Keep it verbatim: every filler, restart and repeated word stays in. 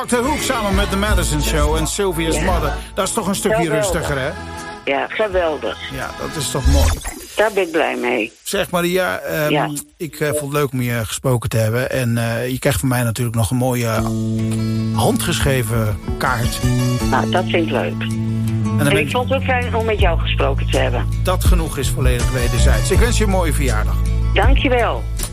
dokter Hoek samen met de Madison Show en Sylvia's ja. Mother. Dat is toch een stukje geweldig. Rustiger, hè? Ja, geweldig. Ja, dat is toch mooi. Daar ben ik blij mee. Zeg Maria, um, ja. ik uh, vond het leuk om je gesproken te hebben. En uh, je krijgt van mij natuurlijk nog een mooie handgeschreven kaart. Nou, dat vind ik leuk. En, en ik, ik vond het ook fijn om met jou gesproken te hebben. Dat genoeg is volledig wederzijds. Ik wens je een mooie verjaardag. Dank je wel.